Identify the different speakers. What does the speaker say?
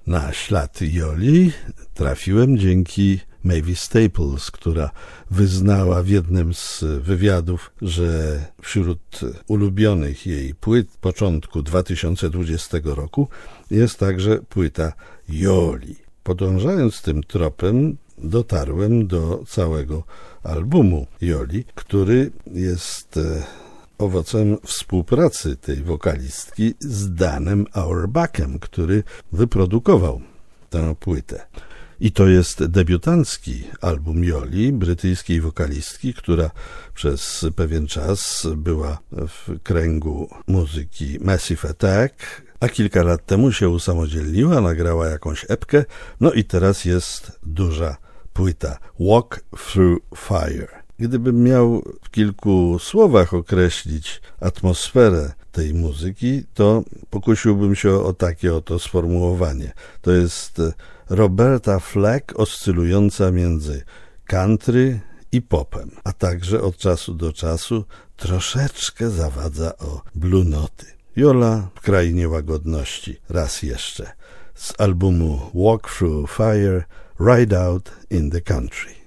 Speaker 1: Na ślad Joli trafiłem dzięki Mavis Staples, która wyznała w jednym z wywiadów, że wśród ulubionych jej płyt początku 2020 roku jest także płyta Joli. Podążając tym tropem dotarłem do całego albumu Joli, który jest owocem współpracy tej wokalistki z Danem Auerbachem, który wyprodukował tę płytę. I to jest debiutancki album Joli, brytyjskiej wokalistki, która przez pewien czas była w kręgu muzyki Massive Attack, a kilka lat temu się usamodzielniła, nagrała jakąś epkę, no i teraz jest duża płyta Walk Through Fire. Gdybym miał w kilku słowach określić atmosferę tej muzyki, to pokusiłbym się o takie oto sformułowanie. To jest Roberta Flack oscylująca między country i popem, a także od czasu do czasu troszeczkę zawadza o blue noty. Jola w krainie łagodności, raz jeszcze, z albumu Walk Through Fire, Ride Out in the Country.